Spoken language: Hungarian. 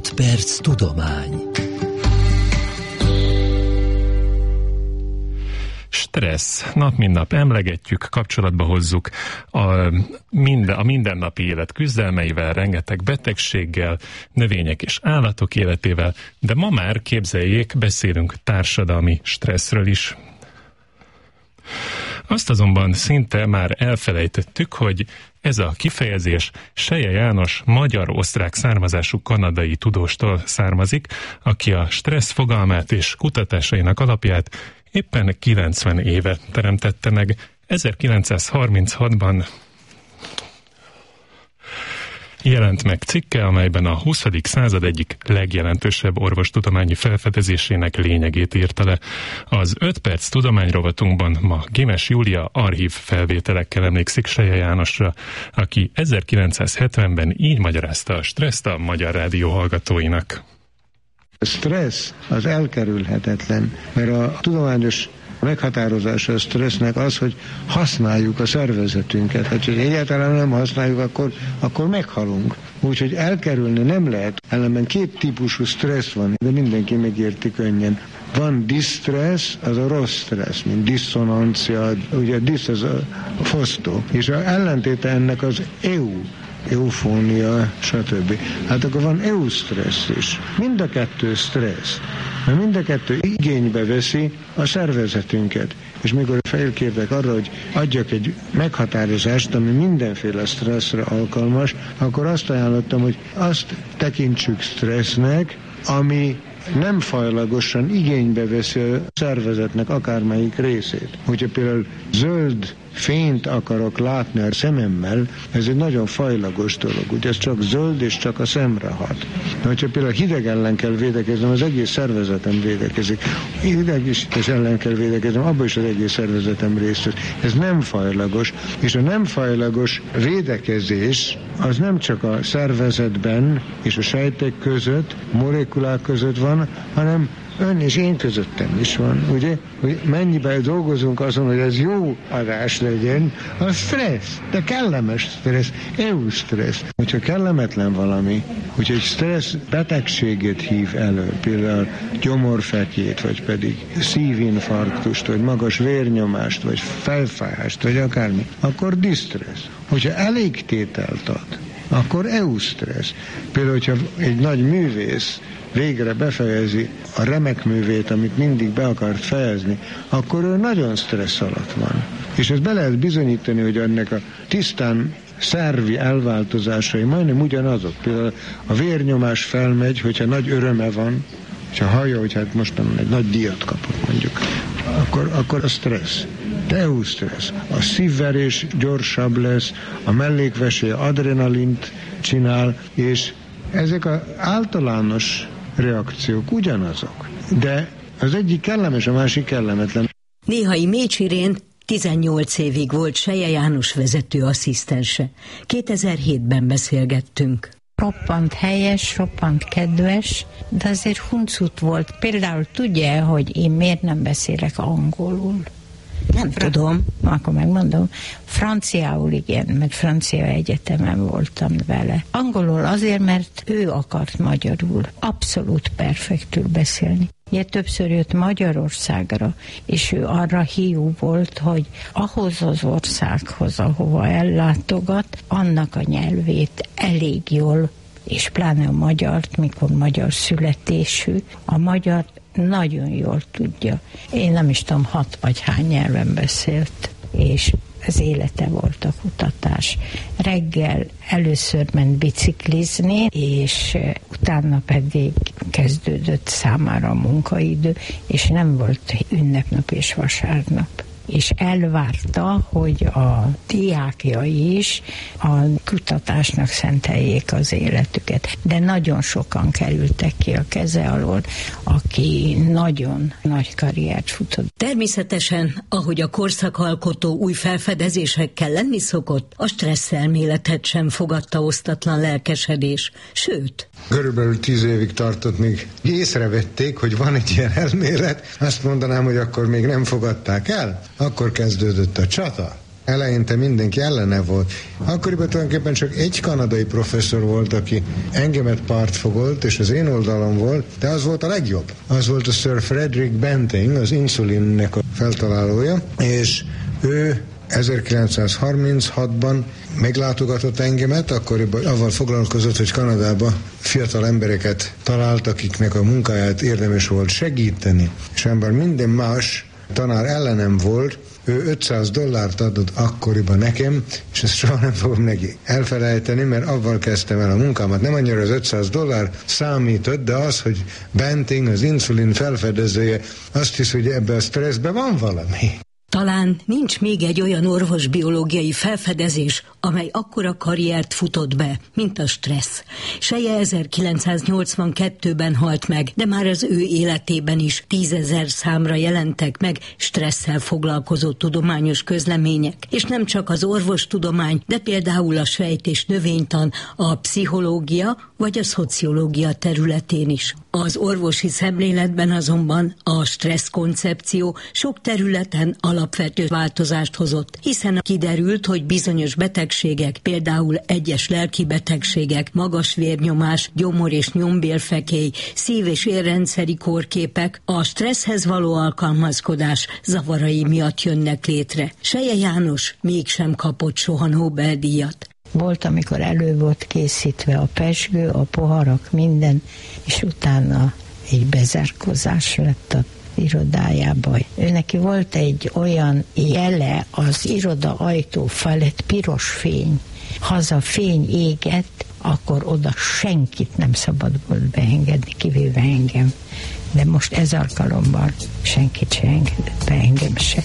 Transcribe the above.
5 perc tudomány. Stressz. Nap mint nap emlegetjük, kapcsolatba hozzuk a mindennapi élet küzdelmeivel, rengeteg betegséggel, növények és állatok életével, de ma már képzeljék, beszélünk társadalmi stresszről is. Azt azonban szinte már elfelejtettük, hogy ez a kifejezés Selye János magyar-osztrák származású kanadai tudóstól származik, aki a stressz fogalmát és kutatásainak alapját éppen 90 éve teremtette meg. 1936-ban jelent meg cikke, amelyben a 20. század egyik legjelentősebb orvostudományi felfedezésének lényegét írta le. Az 5 perc tudományrovatunkban ma Gimes Júlia archív felvételekkel emlékszik Selye Jánosra, aki 1970-ben így magyarázta a stresszt a Magyar Rádió hallgatóinak. A stressz az elkerülhetetlen, mert a tudományos meghatározása a stressznek az, hogy használjuk a szervezetünket. Hát, hogy egyáltalán nem használjuk, akkor meghalunk. Úgyhogy elkerülni nem lehet. Ellenben 2 típusú stressz van, de mindenki megérti könnyen. Van distress, az a rossz stressz, mint diszonancia, ugye disz az a fosztó. És az ellentéte ennek az eufónia, stb. Hát akkor van eustressz is. Mind a 2 stressz. Mert mind a 2 igénybe veszi a szervezetünket. És mikor felkértek arra, hogy adjak egy meghatározást, ami mindenféle stresszre alkalmas, akkor azt ajánlottam, hogy azt tekintsük stressznek, ami nem fajlagosan igénybe veszi a szervezetnek akármelyik részét. Hogyha például zöld fényt akarok látni a szememmel, ez egy nagyon fajlagos dolog. Ugye ez csak zöld és csak a szemre hat. De hogyha például hideg ellen kell védekeznem, az egész szervezetem védekezik. Hidegesítés ellen kell védekeznem, abban is az egész szervezetem részt vesz. Ez nem fajlagos. És a nem fajlagos védekezés az nem csak a szervezetben és a sejtek között, molekulák között van, hanem ön és én közöttem is van, ugye? Hogy mennyiben dolgozunk azon, hogy ez jó adás legyen, a stressz, de kellemes stressz, eustressz. Hogyha kellemetlen valami, hogyha egy stressz betegséget hív elő, például gyomorfetjét, vagy pedig szívinfarktust, vagy magas vérnyomást, vagy felfájást, vagy akármi, akkor distressz. Hogyha elég tételt ad, akkor eustressz. Például, hogyha egy nagy művész végre befejezi a remek művét, amit mindig be akart fejezni, akkor ő nagyon stressz alatt van. És ezt be lehet bizonyítani, hogy ennek a tisztán szervi elváltozásai majdnem ugyanazok. Például a vérnyomás felmegy, hogyha nagy öröme van, hogyha hallja, hogy hát most egy nagy díjat kapott mondjuk, akkor a stressz. De eustressz. A szívverés gyorsabb lesz, a mellékvesély adrenalint csinál, és ezek az általános reakciók ugyanazok. De az egyik kellemes, a másik kellemetlen. Néhai Mécs Irén 18 évig volt Selye János vezető asszisztense. 2007-ben beszélgettünk. Roppant helyes, roppant kedves, de azért huncut volt. Például tudja, hogy én miért nem beszélek angolul? Nem tudom. Akkor megmondom. Franciául igen, mert francia egyetemen voltam vele. Angolul azért, mert ő akart magyarul, abszolút perfektül beszélni. Ugye többször jött Magyarországra, és ő arra hiú volt, hogy ahhoz az országhoz, ahova ellátogat, annak a nyelvét elég jól, és pláne a magyart, mikor magyar születésű, a magyart nagyon jól tudja. Én nem is tudom, 6 vagy hány nyelven beszélt, és az élete volt a kutatás. Reggel először ment biciklizni, és utána pedig kezdődött számára a munkaidő, és nem volt ünnepnap és vasárnap. És elvárta, hogy a diákjai is a kutatásnak szenteljék az életüket. De nagyon sokan kerültek ki a keze alól, aki nagyon nagy karriert futott. Természetesen, ahogy a korszakalkotó új felfedezésekkel lenni szokott, a stresszelméletet sem fogadta osztatlan lelkesedés. Sőt, körülbelül 10 évig tartott, míg észrevették, hogy van egy ilyen elmélet, azt mondanám, hogy akkor még nem fogadták el. Akkor kezdődött a csata. eleinte mindenki ellene volt. Akkoriban tulajdonképpen csak egy kanadai professzor volt, aki engemet pártfogolt, és az én oldalon volt, de az volt a legjobb. Az volt a Sir Frederick Banting, az insulinnek a feltalálója, és ő 1936-ban meglátogatott engemet, akkoriban avval foglalkozott, hogy Kanadában fiatal embereket talált, akiknek a munkáját érdemes volt segíteni. És ember minden más tanár ellenem volt, ő $500 adott akkoriban nekem, és ezt soha nem fogom neki elfelejteni, mert avval kezdtem el a munkámat. Nem annyira az $500 számított, de az, hogy Banting, az inszulin felfedezője, azt hisz, hogy ebben a stresszben van valami. Talán nincs még egy olyan orvosbiológiai felfedezés, amely akkora karriert futott be, mint a stressz. Seje 1982-ben halt meg, de már az ő életében is 10 000 számra jelentek meg stresszel foglalkozó tudományos közlemények. És nem csak az orvostudomány, de például a sejt- és növénytan, a pszichológia vagy a szociológia területén is. Az orvosi szemléletben azonban a stressz koncepció sok területen alapvető változást hozott, hiszen kiderült, hogy bizonyos betegségek, például egyes lelki betegségek, magas vérnyomás, gyomor- és nyombélfekély, szív- és érrendszeri kórképek a stresszhez való alkalmazkodás zavarai miatt jönnek létre. Seje János mégsem kapott soha Nobel-díjat. Volt, amikor elő volt készítve a pezsgő, a poharak, minden, és utána egy bezárkózás lett a irodájába. Neki volt egy olyan jele az iroda ajtó felett, piros fény. Ha az a fény égett, akkor oda senkit nem szabad volt beengedni, kivéve engem. De most ez alkalommal senkit se engedett be, engem se.